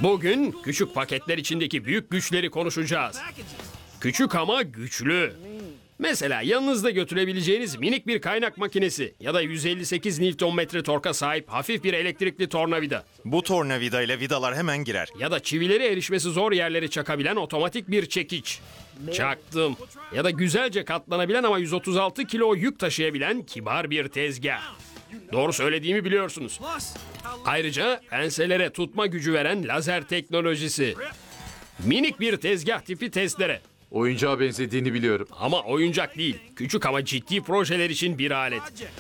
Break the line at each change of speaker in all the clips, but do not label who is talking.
Bugün küçük paketler içindeki büyük güçleri konuşacağız. Küçük ama güçlü. Mesela yanınızda götürebileceğiniz minik bir kaynak makinesi ya da 158 Nm torka sahip hafif bir elektrikli tornavida
Bu tornavida ile vidalar hemen girer.
ya da çivileri erişmesi zor yerleri çakabilen otomatik bir çekiç. Çaktım. Ya da güzelce katlanabilen ama 136 kilo yük taşıyabilen kibar bir tezgah. Doğru söylediğimi biliyorsunuz. Ayrıca penselere tutma gücü veren lazer teknolojisi. Minik bir tezgah tipi testere.
Oyuncağa benzediğini biliyorum.
Ama oyuncak değil, küçük ama ciddi projeler için bir alet.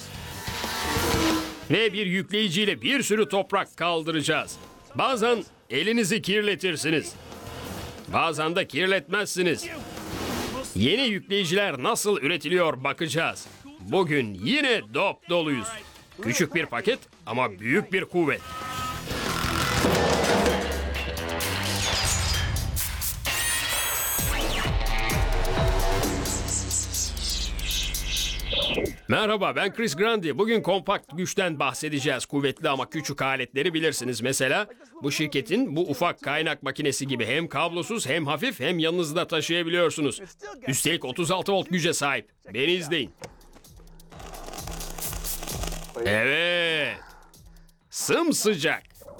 Ve bir yükleyiciyle bir sürü toprak kaldıracağız. Bazen elinizi kirletirsiniz. Bazen de kirletmezsiniz. Yeni yükleyiciler nasıl üretiliyor bakacağız. Bugün yine dop doluyuz. Küçük bir paket ama büyük bir kuvvet. Merhaba, ben Chris Grandi. Bugün kompakt güçten bahsedeceğiz. Kuvvetli ama küçük aletleri bilirsiniz. Mesela bu şirketin bu ufak kaynak makinesi gibi hem kablosuz hem hafif hem yanınızda taşıyabiliyorsunuz. Üstelik 36 volt güce sahip. Beni izleyin. Evet. Sımsıcak.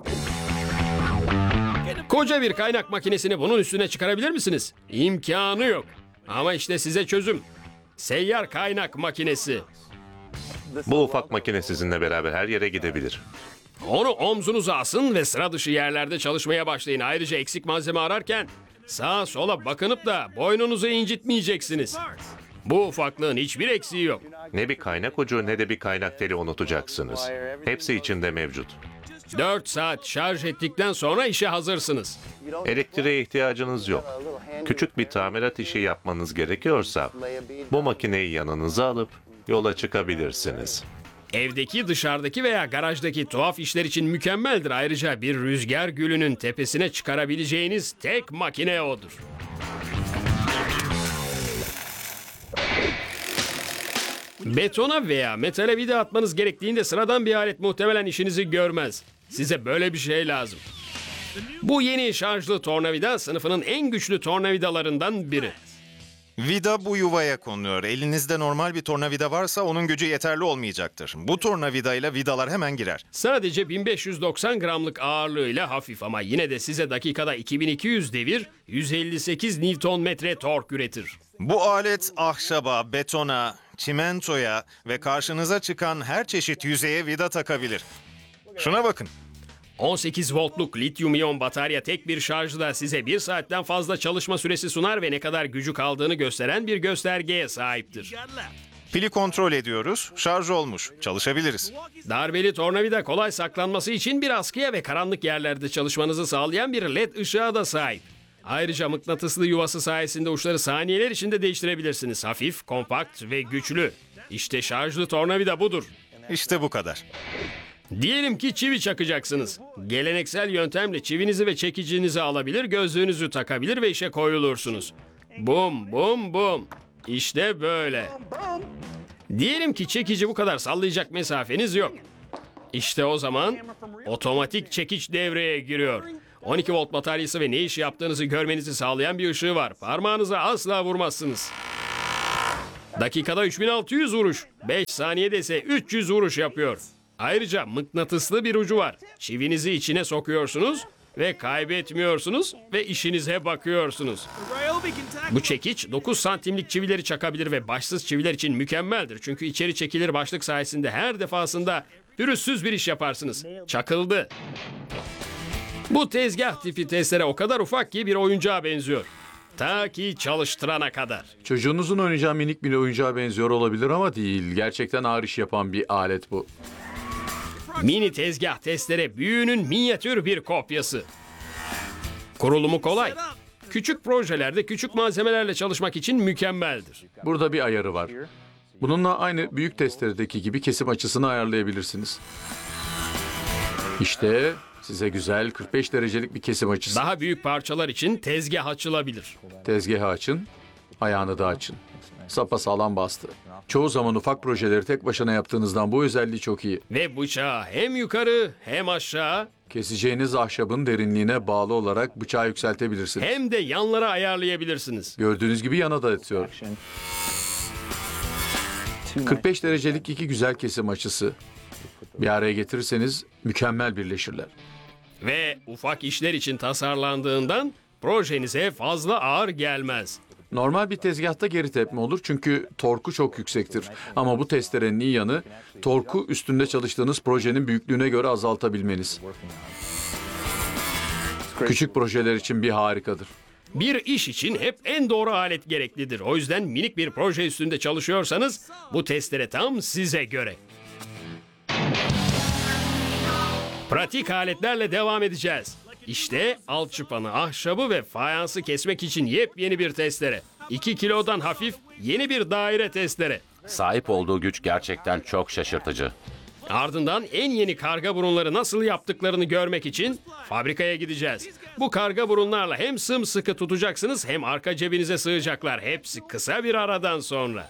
Koca bir kaynak makinesini bunun üstüne çıkarabilir misiniz? İmkanı yok. Ama işte size çözüm. Seyyar kaynak makinesi.
Bu ufak makine sizinle beraber her yere gidebilir.
Onu omzunuza asın ve sıra dışı yerlerde çalışmaya başlayın. Ayrıca eksik malzeme ararken sağa sola bakınıp da boynunuzu incitmeyeceksiniz. Bu ufaklığın hiçbir eksiği yok.
Ne bir kaynak ucu ne de bir kaynak teli unutacaksınız. Hepsi içinde mevcut.
4 saat şarj ettikten sonra işe hazırsınız.
Elektriğe ihtiyacınız yok. Küçük bir tamirat işi yapmanız gerekiyorsa bu makineyi yanınıza alıp yola çıkabilirsiniz.
Evdeki, dışarıdaki veya garajdaki tuhaf işler için mükemmeldir. Ayrıca bir rüzgar gülünün tepesine çıkarabileceğiniz tek makine odur. Betona veya metale vida atmanız gerektiğinde sıradan bir alet muhtemelen işinizi görmez. Size böyle bir şey lazım. Bu yeni şarjlı tornavida sınıfının en güçlü tornavidalarından biri.
Vida bu yuvaya konuluyor. Elinizde normal bir tornavida varsa onun gücü yeterli olmayacaktır. Bu tornavida ile vidalar hemen girer.
Sadece 1590 gramlık ağırlığıyla hafif ama yine de size dakikada 2200 devir, 158 Nm tork üretir.
Bu alet ahşaba, betona, çimentoya ve karşınıza çıkan her çeşit yüzeye vida takabilir. Şuna bakın.
18 voltluk lityum iyon batarya tek bir şarjda size 1 saatten fazla çalışma süresi sunar ve ne kadar gücü kaldığını gösteren bir göstergeye sahiptir.
Pili kontrol ediyoruz. Şarj olmuş. Çalışabiliriz.
Darbeli tornavida kolay saklanması için bir askıya ve karanlık yerlerde çalışmanızı sağlayan bir led ışığa da sahip. Ayrıca mıknatıslı yuvası sayesinde uçları saniyeler içinde değiştirebilirsiniz. Hafif, kompakt ve güçlü. İşte şarjlı tornavida budur.
İşte bu kadar.
Diyelim ki çivi çakacaksınız. Geleneksel yöntemle çivinizi ve çekicinizi alabilir, gözlüğünüzü takabilir ve işe koyulursunuz. Bum bum bum. İşte böyle. Diyelim ki çekici bu kadar sallayacak mesafeniz yok. İşte o zaman otomatik çekiç devreye giriyor. 12 volt bataryası ve ne iş yaptığınızı görmenizi sağlayan bir ışığı var. Parmağınıza asla vurmazsınız. Dakikada 3600 vuruş, 5 saniyede ise 300 vuruş yapıyor. Ayrıca mıknatıslı bir ucu var. Çivinizi içine sokuyorsunuz ve kaybetmiyorsunuz ve işinize bakıyorsunuz. Bu çekiç 9 santimlik çivileri çakabilir ve başsız çiviler için mükemmeldir. Çünkü içeri çekilir başlık sayesinde her defasında pürüzsüz bir iş yaparsınız. Çakıldı. Bu tezgah tipi testere o kadar ufak ki bir oyuncağa benziyor. Ta ki çalıştırana kadar.
Çocuğunuzun oynayacağı minik bir oyuncağa benziyor olabilir ama değil. Gerçekten ağır iş yapan bir alet bu.
Mini tezgah testere büyüğünün minyatür bir kopyası. Kurulumu kolay. Küçük projelerde küçük malzemelerle çalışmak için mükemmeldir.
Burada bir ayarı var. Bununla aynı büyük testeredeki gibi kesim açısını ayarlayabilirsiniz. İşte size güzel 45 derecelik bir kesim açısı.
Daha büyük parçalar için tezgah açılabilir.
Tezgahı açın, ayağını da açın. Sapasağlam bastı. Çoğu zaman ufak projeleri tek başına yaptığınızdan bu özelliği çok iyi.
Ve bıçağı hem yukarı hem aşağı
Keseceğiniz ahşabın derinliğine bağlı olarak bıçağı yükseltebilirsiniz.
Hem de yanlara ayarlayabilirsiniz.
Gördüğünüz gibi yana da atıyor. 45 derecelik iki güzel kesim açısı. Bir araya getirirseniz mükemmel birleşirler.
Ve ufak işler için tasarlandığından projenize fazla ağır gelmez.
Normal bir tezgahta geri tepme olur çünkü torku çok yüksektir. Ama bu testerenin iyi yanı torku üstünde çalıştığınız projenin büyüklüğüne göre azaltabilmeniz. Küçük projeler için bir harikadır.
Bir iş için hep en doğru alet gereklidir. O yüzden minik bir proje üstünde çalışıyorsanız bu testere tam size göre. Pratik aletlerle devam edeceğiz. İşte alçıpanı, ahşabı ve fayansı kesmek için yepyeni bir testere. 2 kilodan hafif yeni bir daire testere.
Sahip olduğu güç gerçekten çok şaşırtıcı.
Ardından en yeni karga burunları nasıl yaptıklarını görmek için fabrikaya gideceğiz. Bu karga burunlarla hem sımsıkı tutacaksınız hem arka cebinize sığacaklar. Hepsi kısa bir aradan sonra.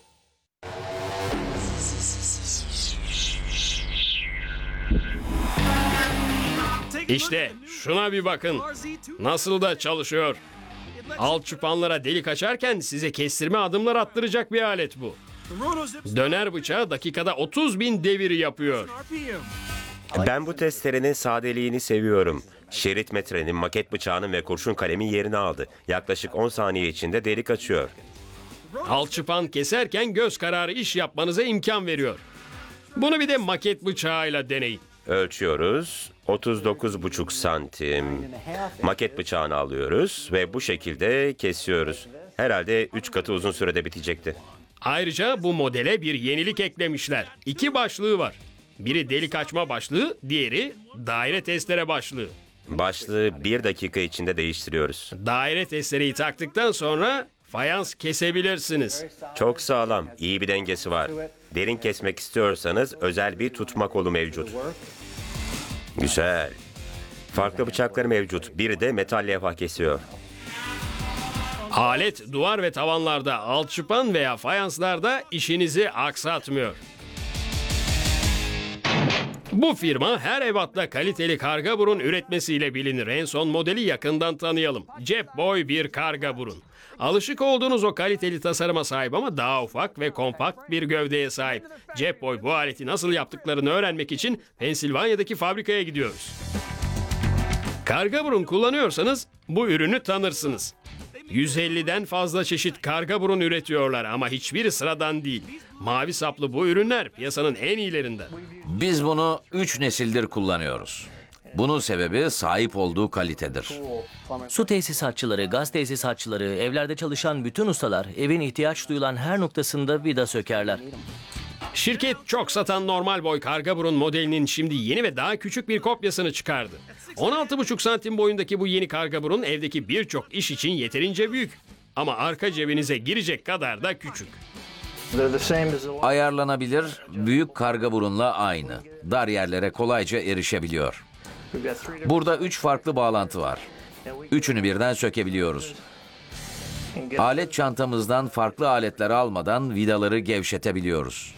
İşte şuna bir bakın. Nasıl da çalışıyor. Alçıpanlara delik açarken size kestirme adımlar attıracak bir alet bu. Döner bıçağı dakikada 30.000 devir yapıyor.
Ben bu testerenin sadeliğini seviyorum. Şerit metrenin, maket bıçağının ve kurşun kalemin yerini aldı. Yaklaşık 10 saniye içinde delik açıyor.
Alçıpan keserken göz kararı iş yapmanıza imkan veriyor. Bunu bir de maket bıçağıyla deneyin.
Ölçüyoruz. 39,5 santim. Maket bıçağını alıyoruz ve bu şekilde kesiyoruz. Herhalde 3 katı uzun sürede bitecekti.
Ayrıca bu modele bir yenilik eklemişler. 2 başlığı var. Biri delik açma başlığı, diğeri daire testere başlığı.
Başlığı 1 dakika içinde değiştiriyoruz.
Daire testereyi taktıktan sonra fayans kesebilirsiniz.
Çok sağlam, iyi bir dengesi var. Derin kesmek istiyorsanız özel bir tutma kolu mevcut. Güzel. Farklı bıçakları mevcut. Biri de metal levha kesiyor.
Alet duvar ve tavanlarda, alçıpan veya fayanslarda işinizi aksatmıyor. Bu firma her ebatta kaliteli karga burun üretmesiyle bilinir. En son modeli yakından tanıyalım. Cep boy bir karga burun. Alışık olduğunuz o kaliteli tasarıma sahip ama daha ufak ve kompakt bir gövdeye sahip. Cep boy bu aleti nasıl yaptıklarını öğrenmek için Pensilvanya'daki fabrikaya gidiyoruz. Karga burun kullanıyorsanız bu ürünü tanırsınız. 150'den fazla çeşit karga burun üretiyorlar ama hiçbiri sıradan değil. Mavi saplı bu ürünler piyasanın en iyilerinden.
Biz bunu 3 nesildir kullanıyoruz. Bunun sebebi sahip olduğu kalitedir.
Su tesisatçıları, gaz tesisatçıları, evlerde çalışan bütün ustalar evin ihtiyaç duyulan her noktasında vida sökerler.
Şirket çok satan normal boy karga burun modelinin şimdi yeni ve daha küçük bir kopyasını çıkardı. 16,5 santim boyundaki bu yeni karga burun evdeki birçok iş için yeterince büyük. Ama arka cebinize girecek kadar da küçük.
Ayarlanabilir, büyük karga burunla aynı. Dar yerlere kolayca erişebiliyor. Burada 3 farklı bağlantı var. Üçünü birden sökebiliyoruz. Alet çantamızdan farklı aletler almadan vidaları gevşetebiliyoruz.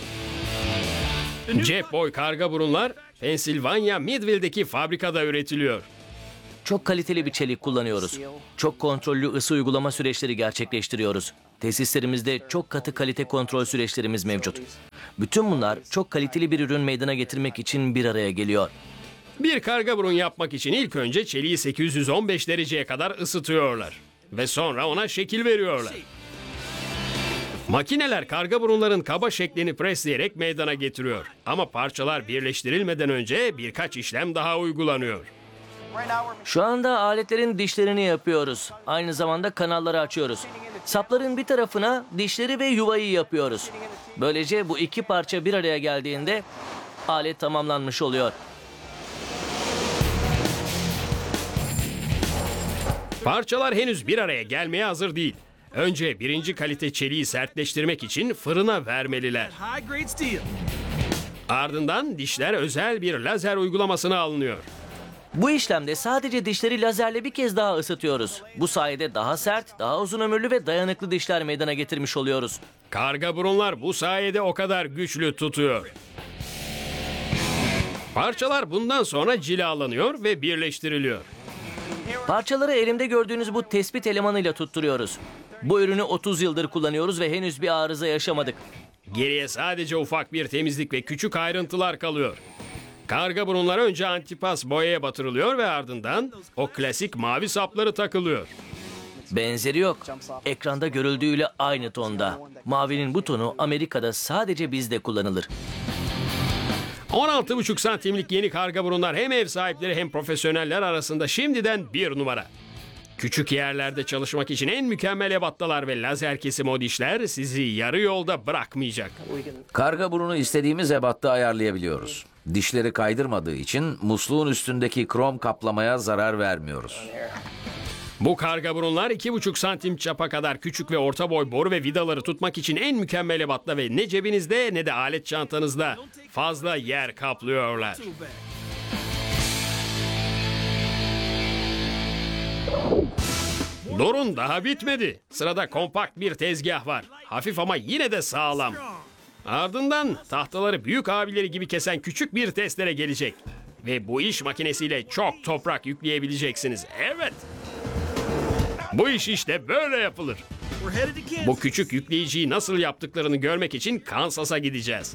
Cep boy karga burunlar Pensilvanya Midville'deki fabrikada üretiliyor.
Çok kaliteli bir çelik kullanıyoruz. Çok kontrollü ısı uygulama süreçleri gerçekleştiriyoruz. Tesislerimizde çok katı kalite kontrol süreçlerimiz mevcut. Bütün bunlar çok kaliteli bir ürün meydana getirmek için bir araya geliyor.
Bir karga burun yapmak için ilk önce çeliği 815 dereceye kadar ısıtıyorlar. Ve sonra ona şekil veriyorlar. Makineler karga burunların kaba şeklini presleyerek meydana getiriyor. Ama parçalar birleştirilmeden önce birkaç işlem daha uygulanıyor.
Şu anda aletlerin dişlerini yapıyoruz. Aynı zamanda kanalları açıyoruz. Sapların bir tarafına dişleri ve yuvayı yapıyoruz. Böylece bu iki parça bir araya geldiğinde alet tamamlanmış oluyor.
Parçalar henüz bir araya gelmeye hazır değil. Önce birinci kalite çeliği sertleştirmek için fırına vermeliler. Ardından dişler özel bir lazer uygulamasına alınıyor.
Bu işlemde sadece dişleri lazerle bir kez daha ısıtıyoruz. Bu sayede daha sert, daha uzun ömürlü ve dayanıklı dişler meydana getirmiş oluyoruz.
Karga burunlar bu sayede o kadar güçlü tutuyor. Parçalar bundan sonra cilalanıyor ve birleştiriliyor.
Parçaları elimde gördüğünüz bu tespit elemanıyla tutturuyoruz. Bu ürünü 30 yıldır kullanıyoruz ve henüz bir arıza yaşamadık.
Geriye sadece ufak bir temizlik ve küçük ayrıntılar kalıyor. Karga burunlar önce antipas boyaya batırılıyor ve ardından o klasik mavi sapları takılıyor.
Benzeri yok. Ekranda görüldüğüyle aynı tonda. Mavinin bu tonu Amerika'da sadece bizde kullanılır.
16,5 santimlik yeni karga burunlar hem ev sahipleri hem profesyoneller arasında şimdiden bir numara. Küçük yerlerde çalışmak için en mükemmel ebattalar ve lazer kesim o dişler sizi yarı yolda bırakmayacak.
Karga burunu istediğimiz ebatta ayarlayabiliyoruz. Dişleri kaydırmadığı için musluğun üstündeki krom kaplamaya zarar vermiyoruz.
Bu karga burunlar 2,5 santim çapa kadar küçük ve orta boy boru ve vidaları tutmak için en mükemmel ebatta ve ne cebinizde ne de alet çantanızda fazla yer kaplıyorlar. Durun, daha bitmedi. Sırada kompakt bir tezgah var. Hafif ama yine de sağlam. Ardından tahtaları büyük abileri gibi kesen küçük bir testere gelecek. Ve bu iş makinesiyle çok toprak yükleyebileceksiniz. Evet. Bu iş işte böyle yapılır. Bu küçük yükleyiciyi nasıl yaptıklarını görmek için Kansas'a gideceğiz.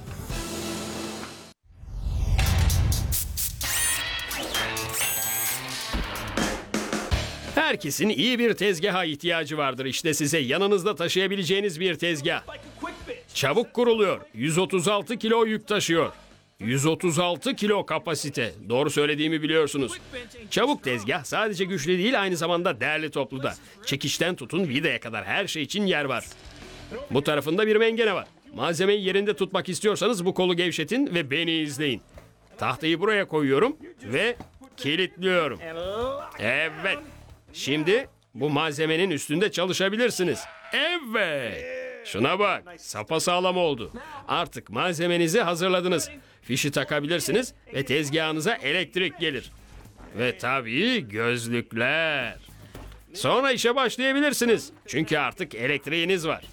Herkesin iyi bir tezgaha ihtiyacı vardır. İşte size yanınızda taşıyabileceğiniz bir tezgah. Çabuk kuruluyor. 136 kilo yük taşıyor. 136 kilo kapasite. Doğru söylediğimi biliyorsunuz. Çabuk tezgah sadece güçlü değil, aynı zamanda derli toplu da. Çekişten tutun vidaya kadar her şey için yer var. Bu tarafında bir mengene var. Malzemeyi yerinde tutmak istiyorsanız bu kolu gevşetin ve beni izleyin. Tahtayı buraya koyuyorum ve kilitliyorum. Evet. Şimdi bu malzemenin üstünde çalışabilirsiniz. Evet. Şuna bak, sapasağlam oldu. Artık malzemenizi hazırladınız. Fişi takabilirsiniz ve tezgahınıza elektrik gelir. Ve tabii gözlükler. Sonra işe başlayabilirsiniz. Çünkü artık elektriğiniz var.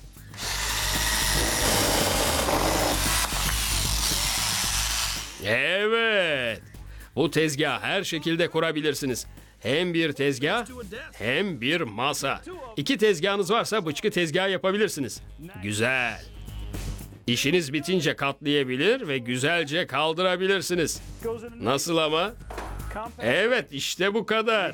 Evet. Bu tezgahı her şekilde kurabilirsiniz. Hem bir tezgah hem bir masa. 2 tezgahınız varsa bıçkı tezgahı yapabilirsiniz. Güzel. İşiniz bitince katlayabilir ve güzelce kaldırabilirsiniz. Nasıl ama? Evet, işte bu kadar.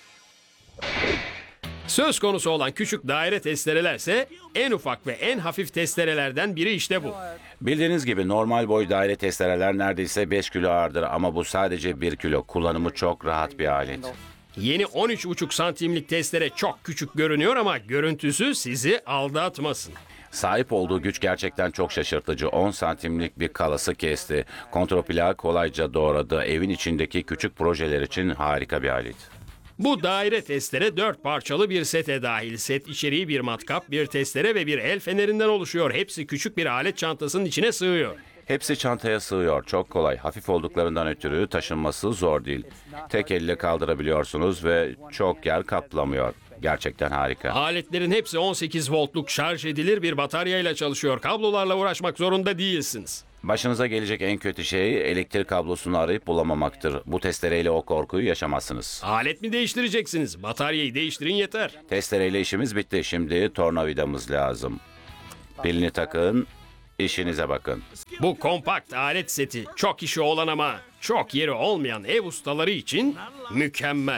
Söz konusu olan küçük daire testerelerse en ufak ve en hafif testerelerden biri işte bu.
Bildiğiniz gibi normal boy daire testereler neredeyse 5 kilo ağırdır ama bu sadece 1 kilo. Kullanımı çok rahat bir alet.
Yeni 13,5 santimlik testere çok küçük görünüyor ama görüntüsü sizi aldatmasın.
Sahip olduğu güç gerçekten çok şaşırtıcı. 10 santimlik bir kalası kesti. Kontroplağı kolayca doğradı. Evin içindeki küçük projeler için harika bir alet.
Bu daire testere 4 parçalı bir sete dahil. Set içeriği bir matkap, bir testere ve bir el fenerinden oluşuyor. Hepsi küçük bir alet çantasının içine sığıyor.
Hepsi çantaya sığıyor. Çok kolay. Hafif olduklarından ötürü taşınması zor değil. Tek elle kaldırabiliyorsunuz ve çok yer kaplamıyor. Gerçekten harika.
Aletlerin hepsi 18 voltluk şarj edilir bir bataryayla çalışıyor. Kablolarla uğraşmak zorunda değilsiniz.
Başınıza gelecek en kötü şey elektrik kablosunu arayıp bulamamaktır. Bu testereyle o korkuyu yaşamazsınız.
Alet mi değiştireceksiniz? Bataryayı değiştirin yeter.
Testereyle işimiz bitti. Şimdi tornavidamız lazım. Pilini takın, işinize bakın.
Bu kompakt alet seti çok işi olan ama çok yeri olmayan ev ustaları için mükemmel.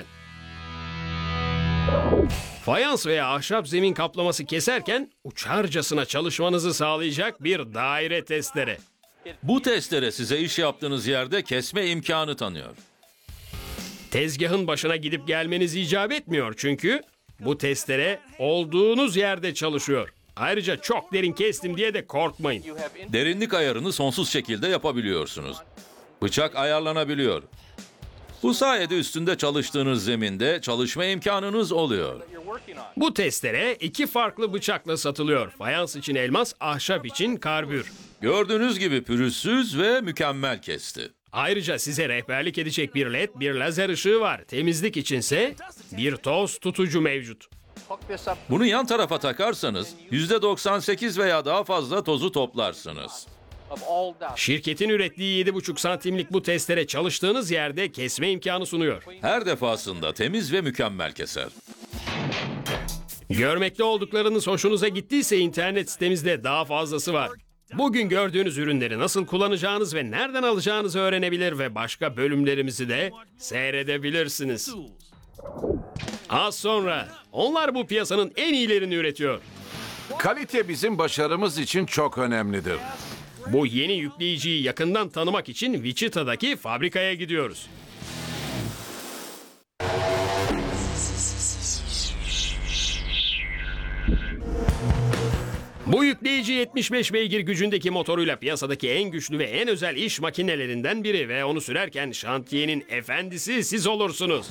Fayans veya ahşap zemin kaplaması keserken uçarcasına çalışmanızı sağlayacak bir daire testere.
Bu testere size iş yaptığınız yerde kesme imkanı tanıyor.
Tezgahın başına gidip gelmeniz icap etmiyor çünkü bu testere olduğunuz yerde çalışıyor. Ayrıca çok derin kestim diye de korkmayın.
Derinlik ayarını sonsuz şekilde yapabiliyorsunuz. Bıçak ayarlanabiliyor. Bu sayede üstünde çalıştığınız zeminde çalışma imkanınız oluyor.
Bu testere 2 farklı bıçakla satılıyor. Fayans için elmas, ahşap için karbür.
Gördüğünüz gibi pürüzsüz ve mükemmel kesti.
Ayrıca size rehberlik edecek bir led, bir lazer ışığı var. Temizlik içinse bir toz tutucu mevcut.
Bunu yan tarafa takarsanız %98 veya daha fazla tozu toplarsınız.
Şirketin ürettiği 7,5 santimlik bu testere çalıştığınız yerde kesme imkanı sunuyor.
Her defasında temiz ve mükemmel keser.
Görmekte olduklarınız hoşunuza gittiyse internet sitemizde daha fazlası var. Bugün gördüğünüz ürünleri nasıl kullanacağınız ve nereden alacağınızı öğrenebilir ve başka bölümlerimizi de seyredebilirsiniz. Az sonra onlar bu piyasanın en iyilerini üretiyor.
Kalite bizim başarımız için çok önemlidir.
Bu yeni yükleyiciyi yakından tanımak için Wichita'daki fabrikaya gidiyoruz. Bu yükleyici 75 beygir gücündeki motoruyla piyasadaki en güçlü ve en özel iş makinelerinden biri ve onu sürerken şantiyenin efendisi siz olursunuz.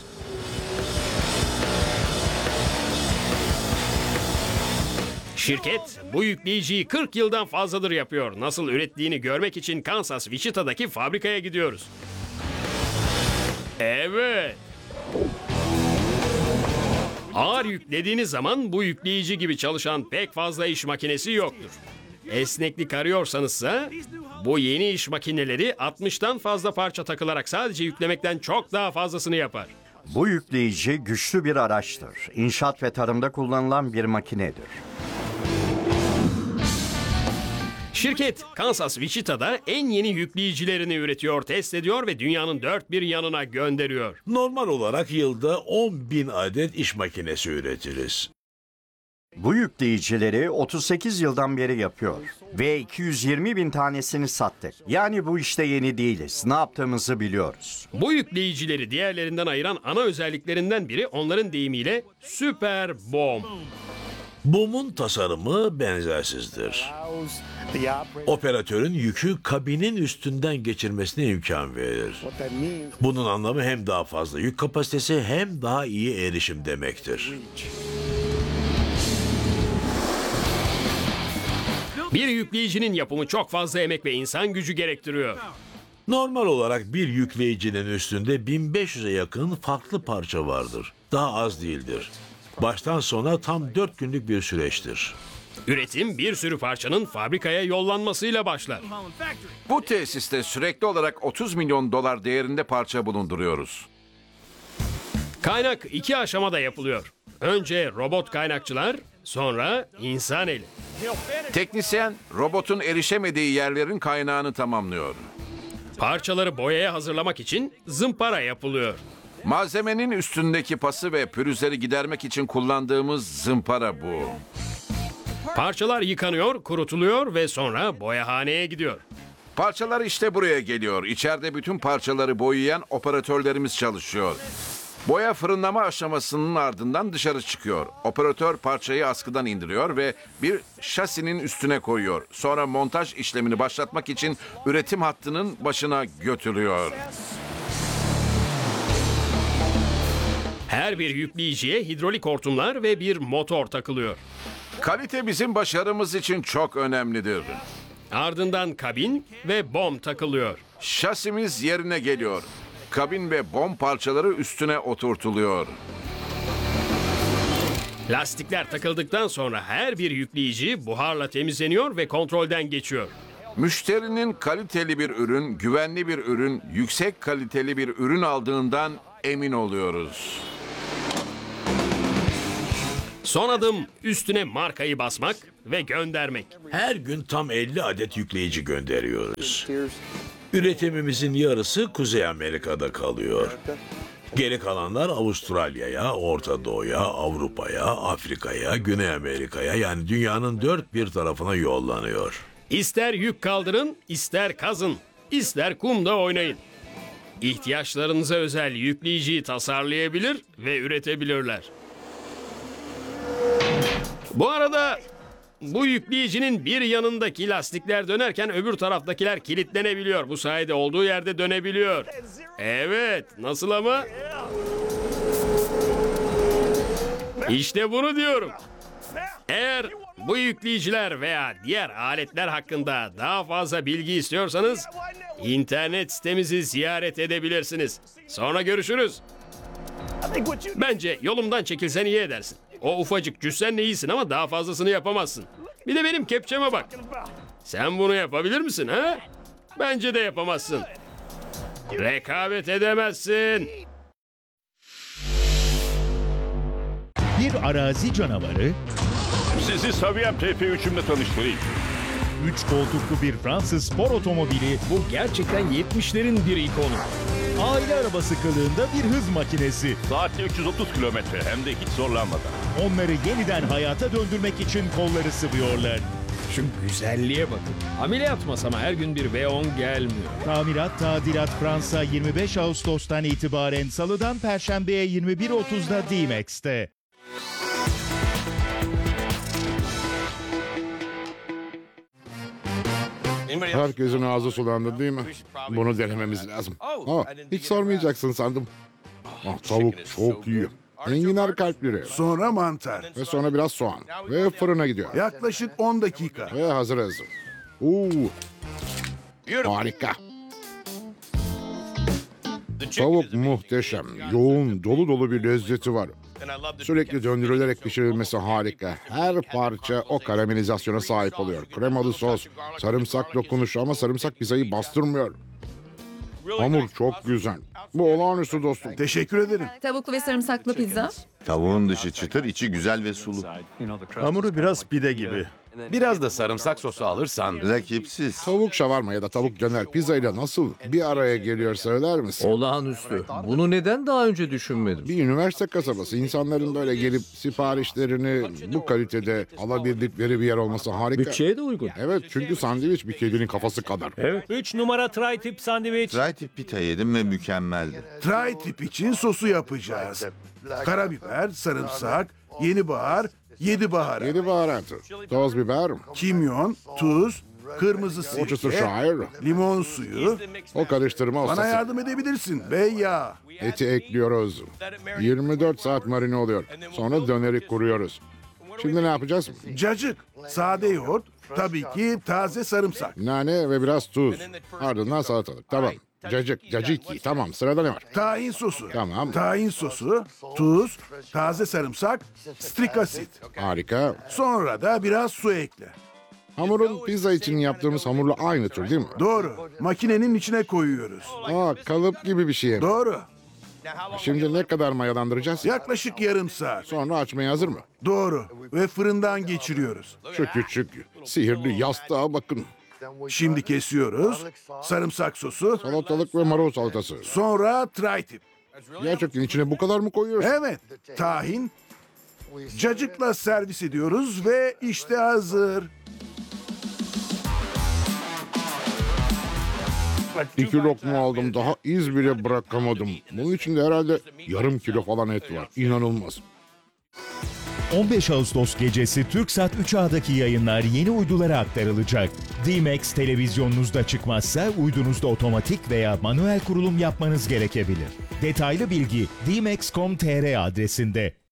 Şirket bu yükleyiciyi 40 yıldan fazladır yapıyor. Nasıl ürettiğini görmek için Kansas Wichita'daki fabrikaya gidiyoruz. Evet. Ağır yüklediğiniz zaman bu yükleyici gibi çalışan pek fazla iş makinesi yoktur. Esneklik arıyorsanızsa bu yeni iş makineleri 60'tan fazla parça takılarak sadece yüklemekten çok daha fazlasını yapar.
Bu yükleyici güçlü bir araçtır. İnşaat ve tarımda kullanılan bir makinedir.
Şirket Kansas Wichita'da en yeni yükleyicilerini üretiyor, test ediyor ve dünyanın dört bir yanına gönderiyor.
Normal olarak yılda 10.000 adet iş makinesi üretiriz.
Bu yükleyicileri 38 yıldan beri yapıyor ve 220.000 tanesini sattık. Yani bu işte yeni değiliz. Ne yaptığımızı biliyoruz.
Bu yükleyicileri diğerlerinden ayıran ana özelliklerinden biri onların deyimiyle süper bom.
BOOM'un tasarımı benzersizdir. Operatörün yükü kabinin üstünden geçirmesine imkan verir. Bunun anlamı hem daha fazla yük kapasitesi hem daha iyi erişim demektir.
Bir yükleyicinin yapımı çok fazla emek ve insan gücü gerektiriyor.
Normal olarak bir yükleyicinin üstünde 1500'e yakın farklı parça vardır. Daha az değildir. Baştan sona tam 4 günlük bir süreçtir.
Üretim bir sürü parçanın fabrikaya yollanmasıyla başlar.
Bu tesiste sürekli olarak 30 milyon dolar değerinde parça bulunduruyoruz.
Kaynak iki aşamada yapılıyor. Önce robot kaynakçılar, sonra insan eli.
Teknisyen robotun erişemediği yerlerin kaynağını tamamlıyor.
Parçaları boyaya hazırlamak için zımpara yapılıyor.
Malzemenin üstündeki pası ve pürüzleri gidermek için kullandığımız zımpara bu.
Parçalar yıkanıyor, kurutuluyor ve sonra boyahaneye gidiyor.
Parçalar işte buraya geliyor. İçeride bütün parçaları boyayan operatörlerimiz çalışıyor. Boya fırınlama aşamasının ardından dışarı çıkıyor. Operatör parçayı askıdan indiriyor ve bir şasinin üstüne koyuyor. Sonra montaj işlemini başlatmak için üretim hattının başına götürüyor.
Her bir yükleyiciye hidrolik hortumlar ve bir motor takılıyor.
Kalite bizim başarımız için çok önemlidir.
Ardından kabin ve bom takılıyor.
Şasimiz yerine geliyor. Kabin ve bom parçaları üstüne oturtuluyor.
Lastikler takıldıktan sonra her bir yükleyici buharla temizleniyor ve kontrolden geçiyor.
Müşterinin kaliteli bir ürün, güvenli bir ürün, yüksek kaliteli bir ürün aldığından emin oluyoruz.
Son adım üstüne markayı basmak ve göndermek.
Her gün tam 50 adet yükleyici gönderiyoruz. Üretimimizin yarısı Kuzey Amerika'da kalıyor. Geri kalanlar Avustralya'ya, Orta Doğu'ya, Avrupa'ya, Afrika'ya, Güney Amerika'ya yani dünyanın dört bir tarafına yollanıyor.
İster yük kaldırın, ister kazın, ister kumda oynayın. İhtiyaçlarınıza özel yükleyiciyi tasarlayabilir ve üretebilirler. Bu arada bu yükleyicinin bir yanındaki lastikler dönerken öbür taraftakiler kilitlenebiliyor. Bu sayede olduğu yerde dönebiliyor. Evet, nasıl ama? İşte bunu diyorum. Eğer bu yükleyiciler veya diğer aletler hakkında daha fazla bilgi istiyorsanız internet sitemizi ziyaret edebilirsiniz. Sonra görüşürüz. Bence yolumdan çekilsen iyi edersin. O ufacık cüssenle iyisin ama daha fazlasını yapamazsın. Bir de benim kepçeme bak. Sen bunu yapabilir misin ha? Bence de yapamazsın. Rekabet edemezsin.
Bir arazi canavarı,
Sizi Saviyem TP3'ümle tanıştırayım.
3 koltuklu bir Fransız spor otomobili, bu gerçekten 70'lerin bir ikonu. Aile arabası kılığında bir hız makinesi.
Saatte 330 kilometre hem de hiç zorlanmadan.
Onları yeniden hayata döndürmek için kolları sıvıyorlar.
Şu güzelliğe bakın. Ameliyat masama her gün bir V10 gelmiyor.
Tamirat Tadilat Fransa 25 Ağustos'tan itibaren Salı'dan Perşembe'ye 21.30'da D-Max'te.
Herkesin ağzı sulandı değil mi? Bunu denememiz lazım. Hiç sormayacaksın sandım. Tavuk çok iyi. Enginar kalpleri.
Sonra mantar.
Ve sonra biraz soğan. Ve fırına gidiyor.
Yaklaşık 10 dakika.
Ve hazırız. Harika. Tavuk muhteşem. Yoğun, dolu dolu bir lezzeti var. Sürekli döndürülerek pişirilmesi harika. Her parça o karamelizasyona sahip oluyor. Kremalı sos, sarımsak dokunuşu ama sarımsak pizzayı bastırmıyor. Hamur çok güzel. Bu olağanüstü dostum.
Teşekkür ederim.
Tavuklu ve sarımsaklı pizza.
Tavuğun dışı çıtır, içi güzel ve sulu.
Hamuru biraz pide gibi.
Biraz da sarımsak sosu alırsan.
Rakipsiz.
Tavuk şavarma ya da tavuk döner pizzayla nasıl bir araya geliyor söyler misin?
Olağanüstü. Bunu neden daha önce düşünmedim?
Bir üniversite kasabası. İnsanların böyle gelip siparişlerini bu kalitede alabildikleri bir yer olması harika.
Bütçeye de uygun.
Evet, çünkü sandviç bir kedinin kafası kadar.
Evet.
3 numara tri-tip sandviç.
Tri-tip pita yedim ve mükemmeldi.
Tri-tip için sosu yapacağız. Karabiber, sarımsak, yeni bahar, 7 baharat.
7 baharatı, toz biber,
Kimyon, tuz, kırmızı
Worcestershire,
sirke, limon suyu.
o karıştırma
Bana
ustası.
yardım edebilirsin ve yağ.
Eti ekliyoruz. 24 saat marine oluyor. Sonra döneri kuruyoruz. Şimdi ne yapacağız?
Cacık, sade yoğurt, tabii ki taze sarımsak.
Nane ve biraz tuz. Ardından salatalık. Tamam. Caciki. Tamam. Sırada ne var?
Tahin sosu.
Tamam.
Tahin sosu, tuz, taze sarımsak, strik asit.
Harika.
Sonra da biraz su ekle.
Hamurun pizza için yaptığımız hamurla aynı tür değil mi?
Doğru. Makinenin içine koyuyoruz.
Kalıp gibi bir şey.
Doğru.
Şimdi ne kadar mayalandıracağız?
Yaklaşık yarım saat.
Sonra açmaya hazır mı?
Doğru. Ve fırından geçiriyoruz.
Şu küçük, sihirli yastığa bakın.
Şimdi kesiyoruz. Sarımsak sosu.
Salatalık ve marul salatası.
Sonra tri-tip.
Gerçekten içine bu kadar mı koyuyorsun?
Evet. Tahin. Cacıkla servis ediyoruz ve işte hazır.
2 lokma aldım. Daha iz bile bırakamadım. Bunun içinde herhalde yarım kilo falan et var. İnanılmaz.
15 Ağustos gecesi TürkSat 3A'daki yayınlar yeni uydulara aktarılacak. D-Max televizyonunuzda çıkmazsa uydunuzda otomatik veya manuel kurulum yapmanız gerekebilir. Detaylı bilgi dmax.com.tr adresinde.